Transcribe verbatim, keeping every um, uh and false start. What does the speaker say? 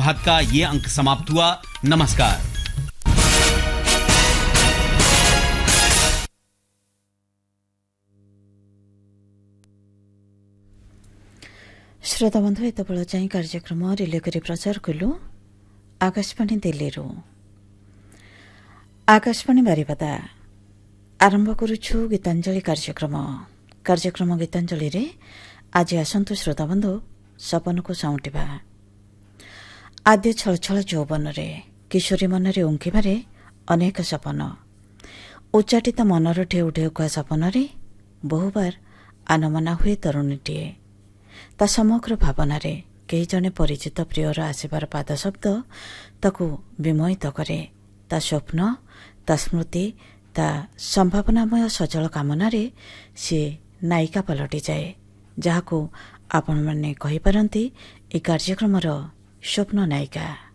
प्रभात का ये अंक समाप्त हुआ। नमस्कार। श्रोता बंधु एत बेल जाई कार्यक्रम रिले करी प्रचार कलु आकाशवाणी दिल्ली। आकाशवाणी बारिपदा आरंभ करुछु गीतांजलि कार्यक्रम। कार्यक्रम गीतांजलि रे आज आसंतु श्रोता बंधु सपन को साउंटिबा। आद्य छलछल यौवन रे किशोरी मन रे उंकिबारे अनेक सपन। उच्चाटित मनर ढेउ ढेउका सपन रे बहुबार आनमना हुए तरुणीटीए। ता समग्र भावनारे केही जने परिचित प्रियर आसिबार पाद शब्द ताकू विमोहित करे। ता स्वप्न, ता स्मृति, ता संभावनामय सजल कामनारे सी नायिका पलटि जाए, जहाकू आपण माने कहि पारंती ए कार्यक्रमर स्वप्न नायिका।